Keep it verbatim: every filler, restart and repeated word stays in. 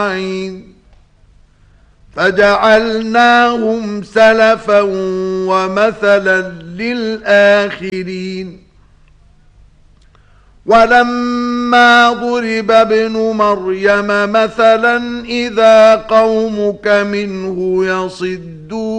فجعلناهم سلفا ومثلا للآخرين ولما ضرب ابن مريم مثلا إذا قومك منه يصدون